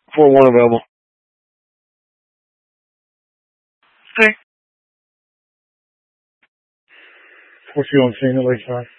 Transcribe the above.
4-1 available. Okay. 4-2 on scene at Lakeside.